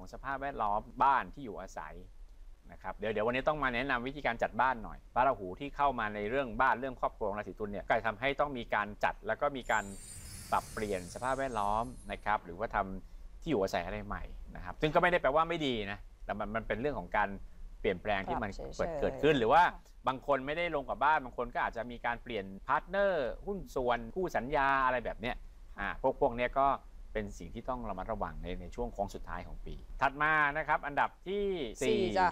สภาพแวดล้อมบ้านที่อยู่อาศัยนะครับเดี๋ยววันนี้ต้องมาแนะนำวิธีการจัดบ้านหน่อยพระราหูที่เข้ามาในเรื่องบ้านเรื่องครอบครัวราศีตุลเนี่ยก็จะทำให้ต้องมีการจัดแล้วก็มีการปรับเปลี่ยนสภาพแวดล้อมนะครับหรือว่าทำที่อยู่อาศัยอะไรใหม่นะครับซึ่งก็ไม่ได้แปลว่าไม่ดีนะแต่มันเป็นเรื่องของการเปลี่ยนแปลงที่มันเกิดขึ้นหรือว่าบางคนไม่ได้ลงกับบ้านบางคนก็อาจจะมีการเปลี่ยนพาร์ทเนอร์หุ้นส่วนคู่สัญญาอะไรแบบเนี้ยพวกนี้ก็เป็นสิ่งที่ต้องระมัดระวังในช่วงโค้งสุดท้ายของปีถัดมานะครับอันดับที่ 4